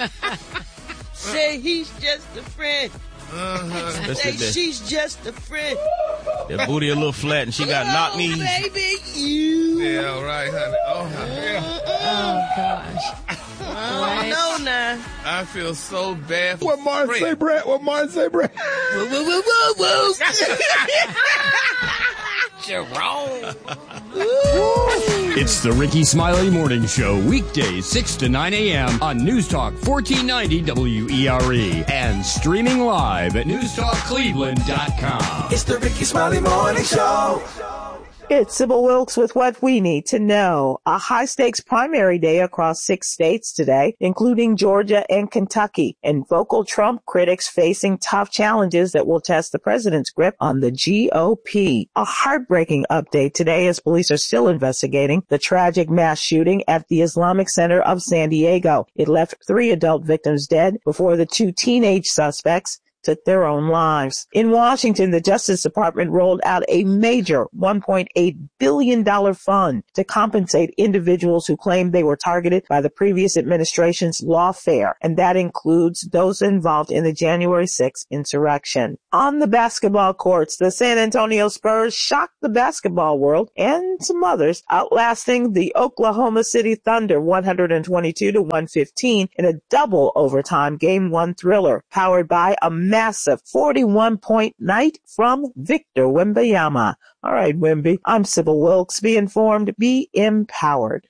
Say he's just a friend. Say she's just a friend. That booty a little flat and she got knock knees. Baby, you. Yeah, all right, honey. Oh, yeah. Oh, gosh. No, nah. I feel so bad for What Martin say, Brad? Whoa. Jerome. It's the Ricky Smiley Morning Show, weekdays 6 to 9 a.m. on News Talk 1490 WERE and streaming live at newstalkcleveland.com. It's the Ricky Smiley Morning Show. It's Sybil Wilkes with what we need to know. A high-stakes primary day across 6 states today, including Georgia and Kentucky, and vocal Trump critics facing tough challenges that will test the president's grip on the GOP. A heartbreaking update today as police are still investigating the tragic mass shooting at the Islamic Center of San Diego. It left 3 adult victims dead before the 2 teenage suspects took their own lives. In Washington, the Justice Department rolled out a major $1.8 billion fund to compensate individuals who claimed they were targeted by the previous administration's lawfare, and that includes those involved in the January 6th insurrection. On the basketball courts, the San Antonio Spurs shocked the basketball world and some others, outlasting the Oklahoma City Thunder 122-115 in a double overtime Game 1 thriller, powered by a massive 41-point night from Victor Wembanyama. All right, Wemby. I'm Sybil Wilkes. Be informed, be empowered.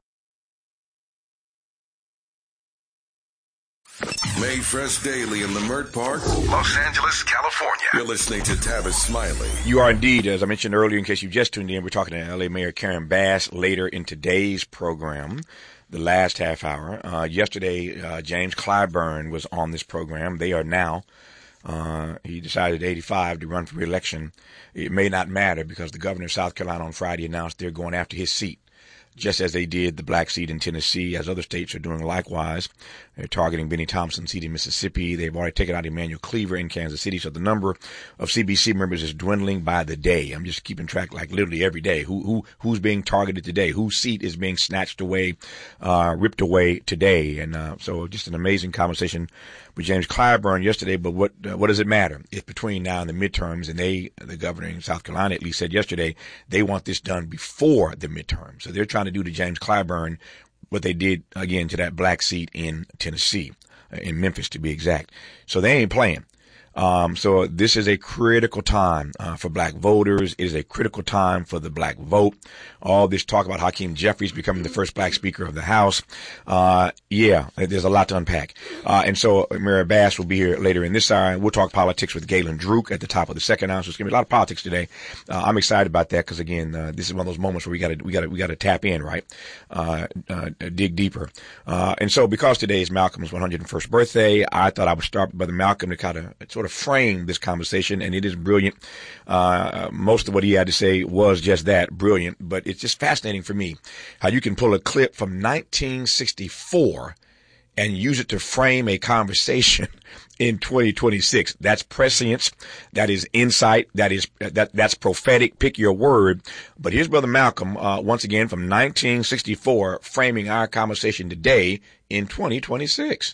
Made fresh daily in Leimert Park, Los Angeles, California. You're listening to Tavis Smiley. You are indeed. As I mentioned earlier, in case you just tuned in, we're talking to LA Mayor Karen Bass later in today's program, the last half hour. Yesterday, James Clyburn was on this program. They are now. He decided at 85 to run for re-election. It may not matter because the governor of South Carolina on Friday announced they're going after his seat, just as they did the black seat in Tennessee, as other states are doing likewise. They're targeting Benny Thompson's seat in Mississippi. They've already taken out Emmanuel Cleaver in Kansas City. So the number of CBC members is dwindling by the day. I'm just keeping track, like literally every day. Who's being targeted today? Whose seat is being snatched away, ripped away today? And so just an amazing conversation with James Clyburn yesterday. But what does it matter? It's between now and the midterms, and the governor in South Carolina at least said yesterday, they want this done before the midterm. So they're trying to do to James Clyburn what they did again to that black seat in Tennessee, in Memphis to be exact. So they ain't playing. So this is a critical time for black voters. It is a critical time for the black vote. All this talk about Hakeem Jeffries becoming the first black speaker of the House. Yeah, there's a lot to unpack. And so Mayor Bass will be here later in this hour. We'll talk politics with Galen Druk at the top of the second hour. So it's going to be a lot of politics today. I'm excited about that because again, this is one of those moments where we got to tap in, right? Dig deeper. And so because today is Malcolm's 101st birthday, I thought I would start with Brother Malcolm to kind of sort of frame this conversation, and it is brilliant. Most of what he had to say was just that, brilliant, but it's just fascinating for me how you can pull a clip from 1964 and use it to frame a conversation in 2026. That's prescience. That is insight. That's prophetic. Pick your word. But here's Brother Malcolm, once again from 1964, framing our conversation today in 2026.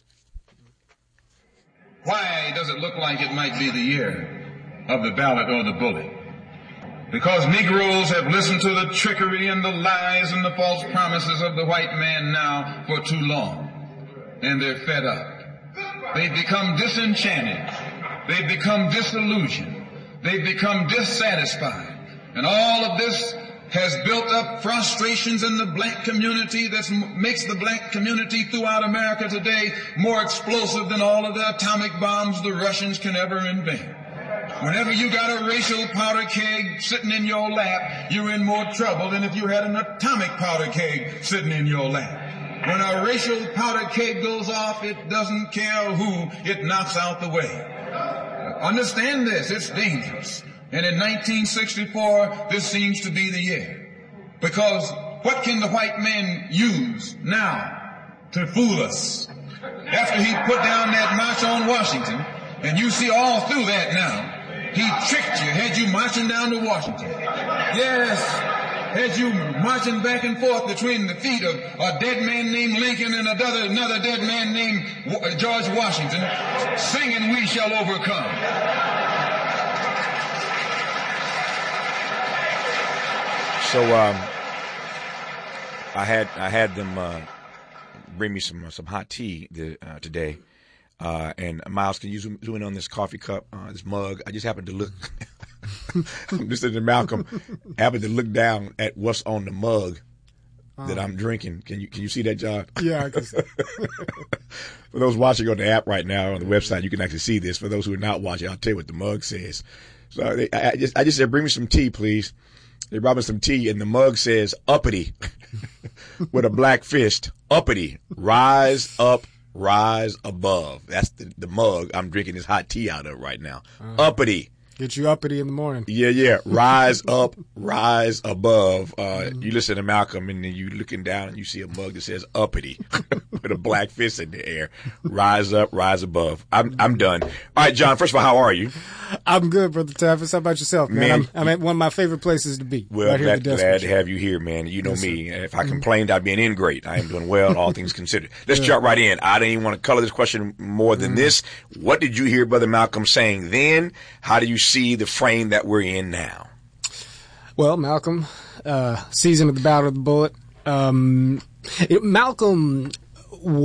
Why does it look like it might be the year of the ballot or the bullet? Because Negroes have listened to the trickery and the lies and the false promises of the white man now for too long. And they're fed up. They've become disenchanted. They've become disillusioned. They've become dissatisfied. And all of this has built up frustrations in the black community that makes the black community throughout America today more explosive than all of the atomic bombs the Russians can ever invent. Whenever you got a racial powder keg sitting in your lap, you're in more trouble than if you had an atomic powder keg sitting in your lap. When a racial powder keg goes off, it doesn't care who it knocks out the way. Understand this, it's dangerous. And in 1964, this seems to be the year. Because what can the white man use now to fool us? After he put down that march on Washington, and you see all through that now, he tricked you, had you marching down to Washington. Yes, had you marching back and forth between the feet of a dead man named Lincoln and another dead man named George Washington, singing "We Shall Overcome." So I had them bring me some hot tea today. And Miles, can you zoom in on this coffee cup, this mug? I just happened to look. I'm just at Malcolm. Happened to look down at what's on the mug that I'm drinking. Can you see that, John? Yeah, I can see. For those watching on the app right now on the website, you can actually see this. For those who are not watching, I'll tell you what the mug says. So I just said, bring me some tea, please. They brought me some tea, and the mug says uppity with a black fist. Uppity, rise up, rise above. That's the mug I'm drinking this hot tea out of right now. Uppity. Get you uppity in the morning. Yeah. Rise up, rise above. You listen to Malcolm, and then you looking down and you see a mug that says uppity with a black fist in the air. Rise up, rise above. I'm done. All right, John, first of all, how are you? I'm good, Brother Tavis. How about yourself, man? I'm at one of my favorite places to be. Well, right here at the glad to have you here, man. You know me. If I complained, I'd be an ingrate. I am doing well, all things considered. Let's jump right in. I didn't even want to color this question more than this. What did you hear Brother Malcolm saying then? How do you see the frame that we're in now? Well, Malcolm, season of the Battle of the Bullet. Malcolm